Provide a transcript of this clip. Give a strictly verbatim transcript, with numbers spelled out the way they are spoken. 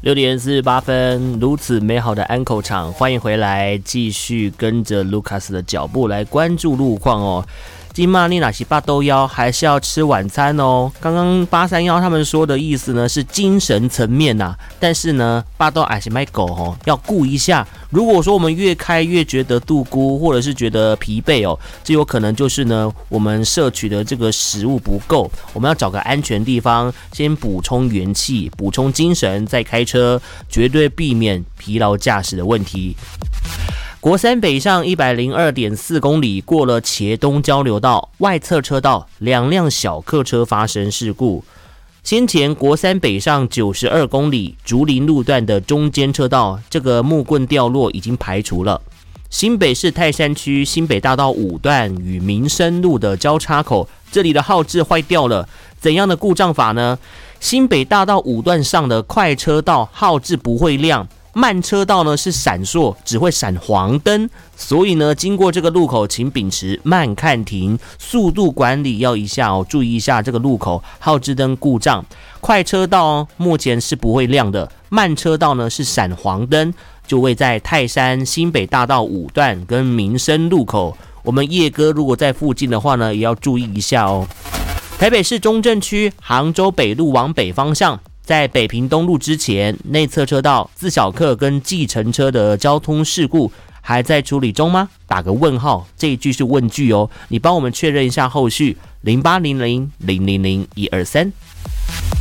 六点四十八分，如此美好的安口场，欢迎回来，继续跟着卢卡斯的脚步来关注路况哦。今嘛你哪些八豆腰还是要吃晚餐哦。刚刚八三幺他们说的意思呢是精神层面呐、啊，但是呢八豆还是卖狗哦，要顾一下。如果说我们越开越觉得度孤，或者是觉得疲惫哦，这有可能就是呢我们摄取的这个食物不够，我们要找个安全地方先补充元气，补充精神，再开车，绝对避免疲劳驾驶的问题。国三北上 一百零二点四 公里，过了茄东交流道外侧车道，两辆小客车发生事故。先前国三北上九十二公里竹林路段的中间车道，这个木棍掉落已经排除了。新北市泰山区新北大道五段与民生路的交叉口，这里的号志坏掉了。怎样的故障法呢？新北大道五段上的快车道号志不会亮，慢车道呢是闪烁，只会闪黄灯，所以呢，经过这个路口，请秉持慢看停，速度管理要一下哦，注意一下这个路口号志灯故障。快车道哦，目前是不会亮的，慢车道呢是闪黄灯，就位在泰山新北大道五段跟民生路口。我们叶哥如果在附近的话呢，也要注意一下哦。台北市中正区杭州北路往北方向，在北平东路之前，内侧车道自小客跟计程车的交通事故还在处理中吗？打个问号，这一句是问句哦，你帮我们确认一下后续。零八零零零零零一二三。